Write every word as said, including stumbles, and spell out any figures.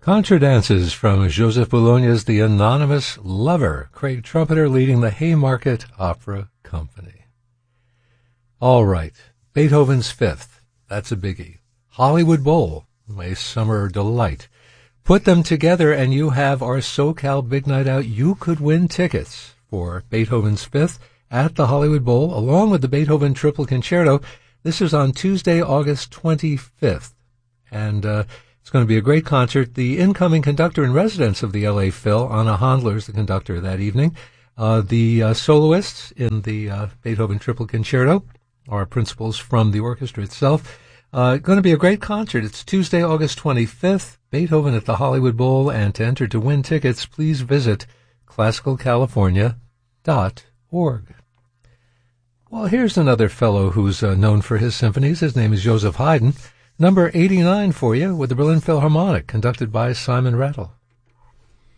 Contra dances from Joseph Bologna's The Anonymous Lover, Craig Trumpeter leading the Haymarket Opera Company. All right, Beethoven's Fifth, that's a biggie. Hollywood Bowl, a summer delight. Put them together and you have our SoCal Big Night Out. You could win tickets for Beethoven's Fifth at the Hollywood Bowl, along with the Beethoven Triple Concerto. This is on Tuesday, August twenty-fifth, and uh, it's going to be a great concert. The incoming conductor in residence of the L A Phil, Anna Handler, is the conductor that evening. Uh, the uh, soloists in the uh, Beethoven Triple Concerto are principals from the orchestra itself. Uh, going to be a great concert. It's Tuesday, August twenty-fifth, Beethoven at the Hollywood Bowl, and to enter to win tickets, please visit classical california dot org. Well, here's another fellow who's uh, known for his symphonies. His name is Joseph Haydn. Number eighty-nine for you with the Berlin Philharmonic, conducted by Simon Rattle.